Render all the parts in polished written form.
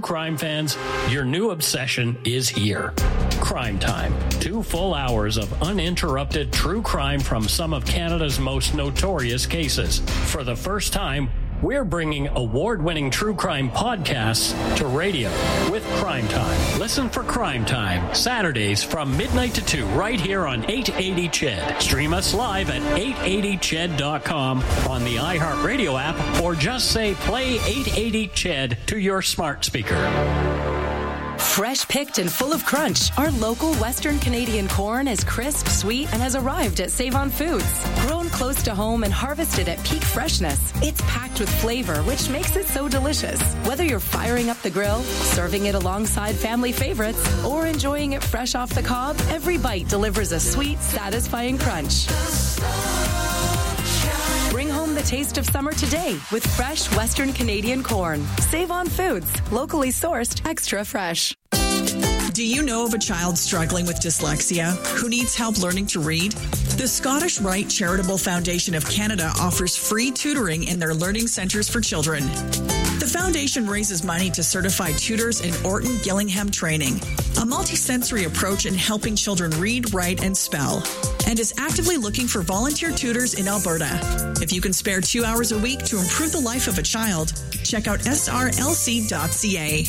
crime fans, your new obsession is here. Crime Time. 2 full hours of uninterrupted true crime from some of Canada's most notorious cases. For the first time, we're bringing award-winning true crime podcasts to radio with Crime Time. Listen for Crime Time, Saturdays from midnight to 2, right here on 880 CHED. Stream us live at 880ched.com on the iHeartRadio app, or just say play 880 CHED to your smart speaker. Fresh picked and full of crunch, our local Western Canadian corn is crisp, sweet, and has arrived at Save-On Foods. Grown close to home and harvested at peak freshness, it's packed with flavor, which makes it so delicious. Whether you're firing up the grill, serving it alongside family favorites, or enjoying it fresh off the cob, every bite delivers a sweet, satisfying crunch. Bring home the taste of summer today with fresh Western Canadian corn. Save-On Foods, locally sourced, extra fresh. Do you know of a child struggling with dyslexia who needs help learning to read? The Scottish Rite Charitable Foundation of Canada offers free tutoring in their learning centres for children. The foundation raises money to certify tutors in Orton Gillingham training, a multisensory approach in helping children read, write, and spell, and is actively looking for volunteer tutors in Alberta. If you can spare 2 hours a week to improve the life of a child, check out srlc.ca.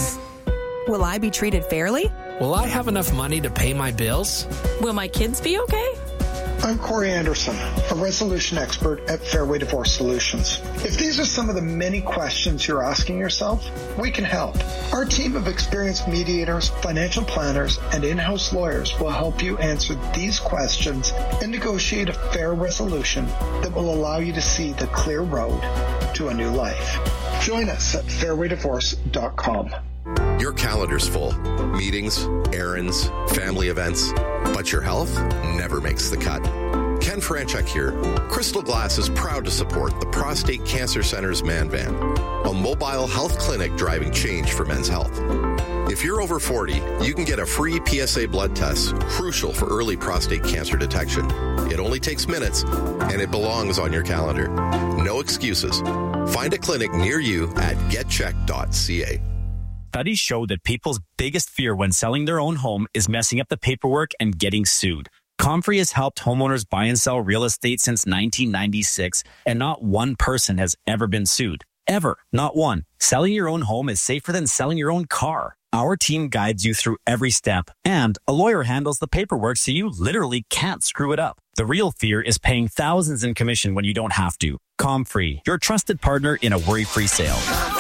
Will I be treated fairly? Will I have enough money to pay my bills? Will my kids be okay? I'm Corey Anderson, a resolution expert at Fairway Divorce Solutions. If these are some of the many questions you're asking yourself, we can help. Our team of experienced mediators, financial planners, and in-house lawyers will help you answer these questions and negotiate a fair resolution that will allow you to see the clear road to a new life. Join us at fairwaydivorce.com. Your calendar's full. Meetings, errands, family events. But your health never makes the cut. Ken Franchuk here. Crystal Glass is proud to support the Prostate Cancer Center's Man Van, a mobile health clinic driving change for men's health. If you're over 40, you can get a free PSA blood test, crucial for early prostate cancer detection. It only takes minutes, and it belongs on your calendar. No excuses. Find a clinic near you at getcheck.ca. Studies show that people's biggest fear when selling their own home is messing up the paperwork and getting sued. Comfrey has helped homeowners buy and sell real estate since 1996, and not one person has ever been sued. Ever. Not one. Selling your own home is safer than selling your own car. Our team guides you through every step, and a lawyer handles the paperwork so you literally can't screw it up. The real fear is paying thousands in commission when you don't have to. Comfrey, your trusted partner in a worry-free sale.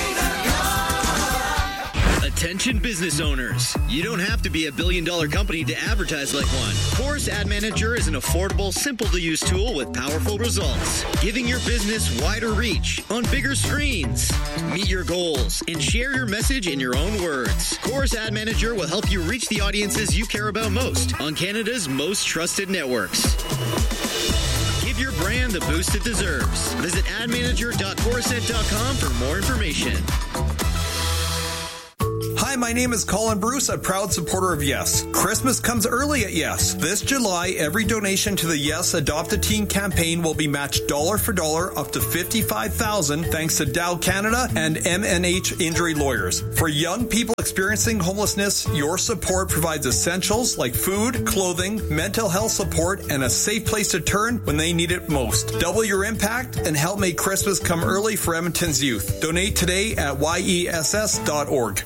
Attention business owners. You don't have to be a billion-dollar company to advertise like one. Chorus Ad Manager is an affordable, simple-to-use tool with powerful results, giving your business wider reach on bigger screens. Meet your goals and share your message in your own words. Chorus Ad Manager will help you reach the audiences you care about most on Canada's most trusted networks. Give your brand the boost it deserves. Visit admanager.chorused.com for more information. Hi, my name is Colin Bruce, a proud supporter of Yes. Christmas comes early at Yes. This July, every donation to the Yes Adopt a Teen campaign will be matched dollar for dollar up to $55,000 thanks to Dow Canada and MNH Injury Lawyers. For young people experiencing homelessness, your support provides essentials like food, clothing, mental health support, and a safe place to turn when they need it most. Double your impact and help make Christmas come early for Edmonton's youth. Donate today at yess.org.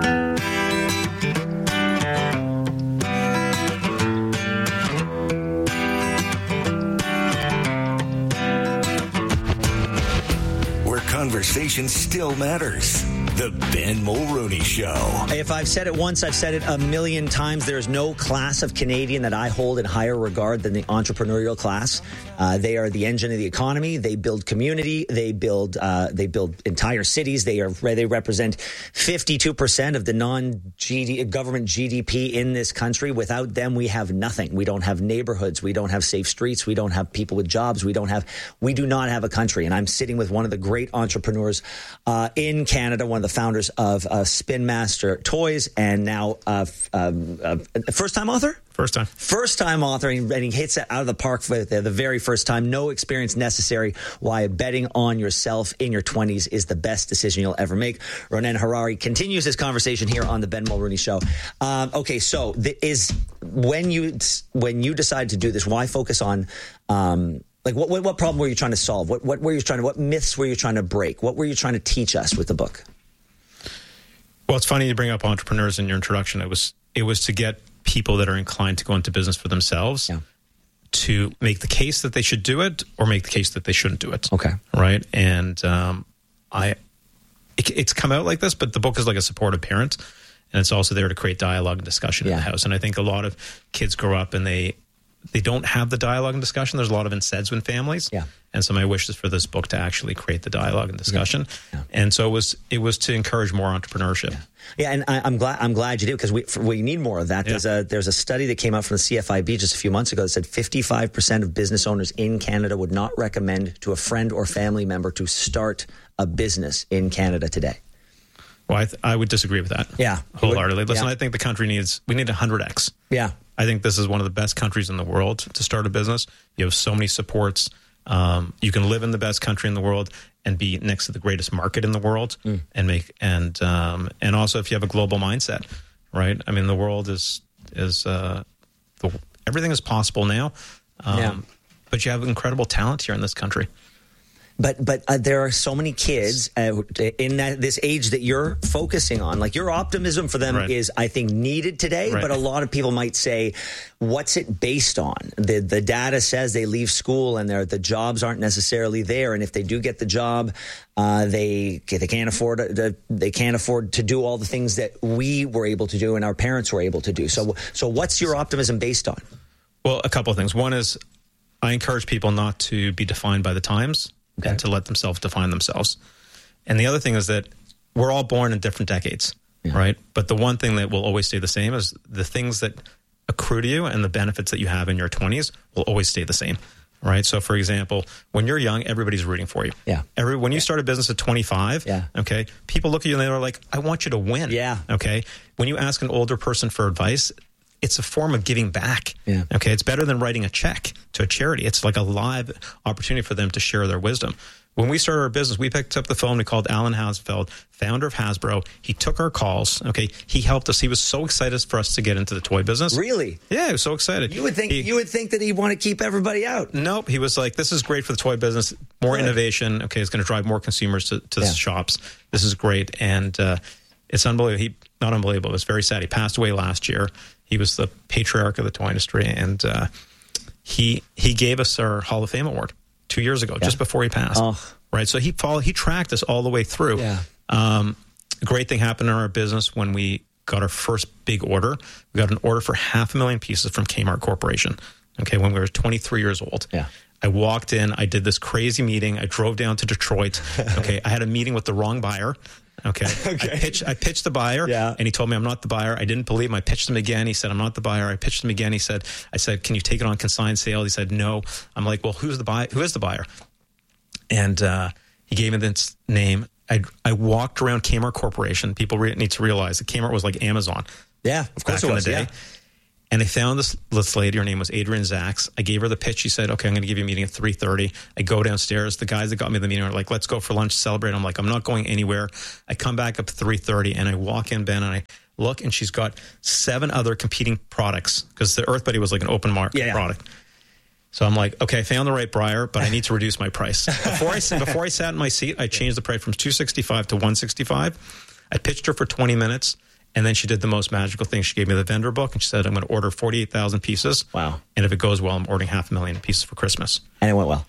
Conversation still matters. The Ben Mulroney Show. If I've said it once, I've said it a million times. There's no class of Canadian that I hold in higher regard than the entrepreneurial class. They are the engine of the economy. They build community. They build entire cities. They represent 52% of the non-government GDP in this country. Without them, we have nothing. We don't have neighborhoods. We don't have safe streets. We don't have people with jobs. We do not have a country. And I'm sitting with one of the great entrepreneurs entrepreneurs in Canada, one of the founders of Spin Master Toys, and now first-time author? First-time author, and he hits it out of the park for the very first time. No experience necessary. Why betting on yourself in your 20s is the best decision you'll ever make. Ronnen Harary continues this conversation here on the Ben Mulrooney Show. Okay, so when you decide to do this, why focus on what problem were you trying to solve? What myths were you trying to break? What were you trying to teach us with the book? Well, it's funny you bring up entrepreneurs in your introduction. It was to get people that are inclined to go into business for themselves to make the case that they should do it or make the case that they shouldn't do it. Okay. Right. And it's come out like this, but the book is like a supportive parent, and it's also there to create dialogue and discussion in the house. And I think a lot of kids grow up and they don't have the dialogue and discussion. There's a lot of inceds in families. Yeah. And so my wish is for this book to actually create the dialogue and discussion. Yeah. And so it was to encourage more entrepreneurship. Yeah, and I'm glad you did, because we need more of that. There's a study that came out from the CFIB just a few months ago that said 55% of business owners in Canada would not recommend to a friend or family member to start a business in Canada today. Well, I would disagree with that. Yeah. Wholeheartedly. Listen, I think the country we need 100x. Yeah. I think this is one of the best countries in the world to start a business. You have so many supports. You can live in the best country in the world and be next to the greatest market in the world and also if you have a global mindset, right? I mean, the world everything is possible now. But you have incredible talent here in this country. But there are so many kids in this age that you're focusing on. Like, your optimism for them is, I think, needed today. Right. But a lot of people might say, what's it based on? The data says they leave school and the jobs aren't necessarily there. And if they do get the job, they can't afford to do all the things that we were able to do and our parents were able to do. So what's your optimism based on? Well, a couple of things. One is I encourage people not to be defined by the times. Okay. And to let themselves define themselves. And the other thing is that we're all born in different decades, right? But the one thing that will always stay the same is the things that accrue to you and the benefits that you have in your 20s will always stay the same, right? So, for example, when you're young, everybody's rooting for you. Yeah. When you start a business at 25, okay, people look at you and they're like, I want you to win. Yeah. Okay. When you ask an older person for advice, it's a form of giving back. Yeah. Okay. It's better than writing a check to a charity. It's like a live opportunity for them to share their wisdom. When we started our business, we picked up the phone. We called Alan Hasfeld, founder of Hasbro. He took our calls. Okay. He helped us. He was so excited for us to get into the toy business. Really? Yeah. He was so excited. You would think that he'd want to keep everybody out. Nope. He was like, this is great for the toy business. More innovation. Okay. It's going to drive more consumers to the shops. This is great. And, it's unbelievable. Not unbelievable. It was very sad. He passed away last year. He was the patriarch of the toy industry, and he gave us our Hall of Fame award 2 years ago, just before he passed. Oh. Right, so he tracked us all the way through. Yeah. A great thing happened in our business when we got our first big order. We got an order for 500,000 pieces from Kmart Corporation. Okay, when we were 23 years old. Yeah. I walked in. I did this crazy meeting. I drove down to Detroit. Okay, I had a meeting with the wrong buyer. Okay. I pitched the buyer, and he told me I'm not the buyer. I didn't believe him. I pitched him again. He said, I'm not the buyer. I pitched him again. I said, can you take it on consigned sale? He said, no. I'm like, well, who is the buyer? And he gave me this name. I walked around Kmart Corporation. People need to realize that Kmart was like Amazon. Yeah, of course it was. Back in the day. And I found this lady. Her name was Adrienne Zacks. I gave her the pitch. She said, okay, I'm going to give you a meeting at 3:30. I go downstairs. The guys that got me the meeting are like, let's go for lunch, celebrate. I'm like, I'm not going anywhere. I come back up at 3:30 and I walk in, Ben, and I look, and she's got 7 other competing products because the Earth Buddy was like an open market product. So I'm like, okay, I found the right buyer, but I need to reduce my price. Before I sat in my seat, I changed the price from $265 to $165. I pitched her for 20 minutes. And then she did the most magical thing. She gave me the vendor book, and she said, I'm going to order 48,000 pieces. Wow. And if it goes well, I'm ordering 500,000 pieces for Christmas. And it went well.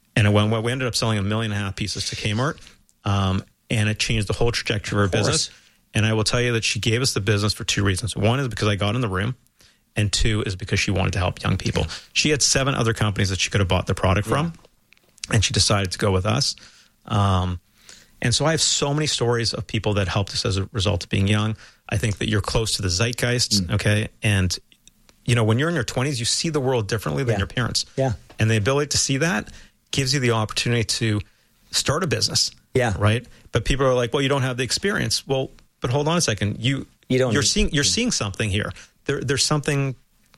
We ended up selling 1.5 million pieces to Kmart. And it changed the whole trajectory of our business. And I will tell you that she gave us the business for 2 reasons. One is because I got in the room. And 2 is because she wanted to help young people. She had 7 other companies that she could have bought the product from. And she decided to go with us. And so I have so many stories of people that helped us as a result of being young. I think that you're close to the zeitgeist, okay? And, you know, when you're in your 20s, you see the world differently than your parents. Yeah. And the ability to see that gives you the opportunity to start a business. Yeah. Right. But people are like, well, you don't have the experience. Well, but hold on a second. You're seeing something here. There's something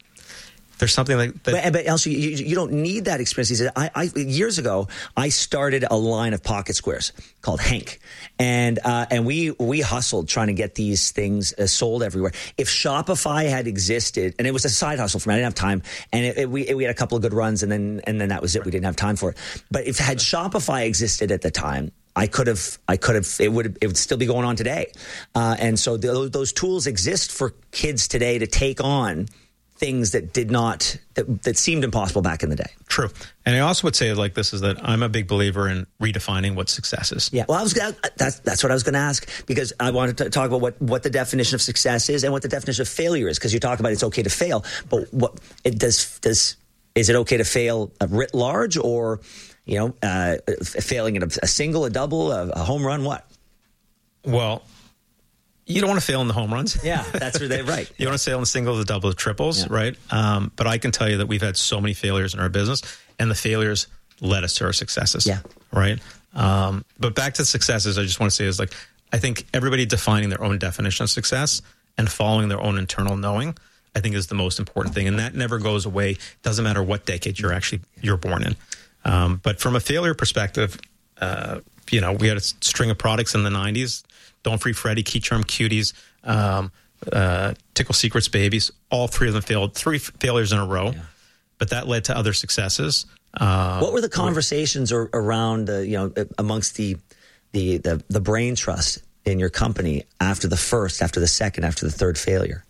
like that. But also, you don't need that experience. He said, years ago, I started a line of pocket squares called Hank. And we hustled trying to get these things sold everywhere. If Shopify had existed, and it was a side hustle for me, I didn't have time. And we had a couple of good runs, and then that was it. We didn't have time for it. But had Shopify existed at the time, it would still be going on today. And so those tools exist for kids today to take on things that seemed impossible back in the day. True. And I also would say like this is that I'm a big believer in redefining what success is. Yeah. Well, that's what I was going to ask, because I wanted to talk about what the definition of success is and what the definition of failure is, because you talk about it's okay to fail, but is it okay to fail writ large, or failing at a single, a double, a home run, what? Well, you don't want to fail in the home runs. Yeah, that's where they're right. You want to fail in the singles, the doubles, the triples, right? But I can tell you that we've had so many failures in our business, and the failures led us to our successes. Yeah. Right? But back to successes, I just want to say is like, I think everybody defining their own definition of success and following their own internal knowing, I think is the most important thing. And that never goes away. Doesn't matter what decade you're born in. But from a failure perspective, we had a string of products in the 90s. Don't Free Freddy, Key Charm Cuties, Tickle Secrets Babies. All three of them failed. 3 failures in a row. Yeah. But that led to other successes. What were the conversations around, amongst the brain trust in your company after the first, after the second, after the third failure?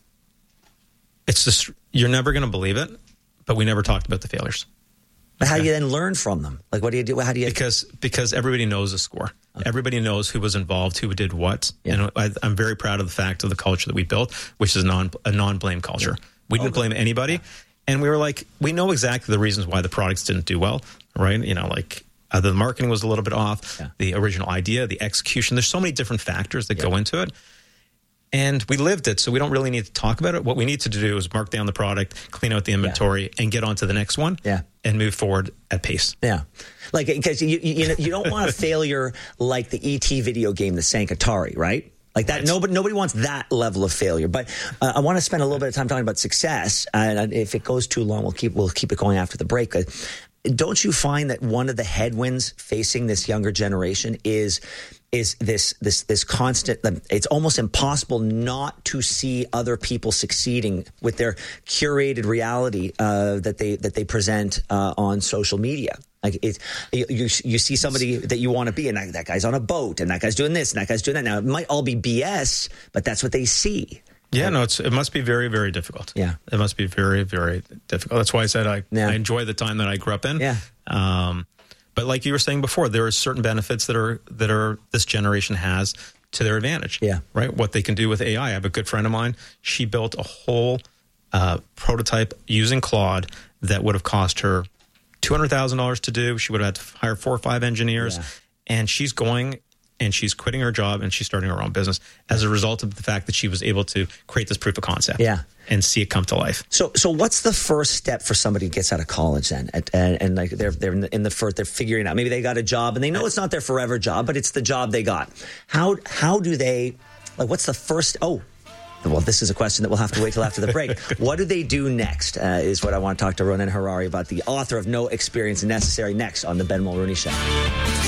It's just, you're never going to believe it, but we never talked about the failures. But how do you then learn from them? Like, what do you do? How do you? Because everybody knows the score. Okay. Everybody knows who was involved, who did what. Yeah. And I'm very proud of the fact of the culture that we built, which is a non-blame culture. Yeah. We didn't blame anybody. Yeah. And we were like, we know exactly the reasons why the products didn't do well, right? The marketing was a little bit off, the original idea, the execution. There's so many different factors that go into it. And we lived it, so we don't really need to talk about it. What we need to do is mark down the product, clean out the inventory, and get on to the next one, and move forward at pace. Yeah. Like, because you don't want a failure like the E.T. video game that sank Atari, right? Like that, right. Nobody wants that level of failure. But I want to spend a little bit of time talking about success. And if it goes too long, we'll keep it going after the break. Don't you find that one of the headwinds facing this younger generation is this constant? It's almost impossible not to see other people succeeding with their curated reality that they present on social media. Like you see somebody that you want to be, and that guy's on a boat, and that guy's doing this, and that guy's doing that. Now it might all be BS, but that's what they see. Yeah, no, it must be very, very difficult. Yeah. It must be very, very difficult. That's why I said I enjoy the time that I grew up in. Yeah. But like you were saying before, there are certain benefits that are this generation has to their advantage. Yeah. Right? What they can do with AI. I have a good friend of mine. She built a whole prototype using Claude that would have cost her $200,000 to do. She would have had to hire 4 or 5 engineers. Yeah. And she's going and she's quitting her job and she's starting her own business as a result of the fact that she was able to create this proof of concept and see it come to life. So what's the first step for somebody who gets out of college then? And like they're in the first, they're figuring out, maybe they got a job and they know it's not their forever job, but it's the job they got. How do they, like, what's the first, well, this is a question that we'll have to wait till after the break. What do they do next is what I want to talk to Ronen Harary about, the author of No Experience Necessary, next on the Ben Mulroney Show.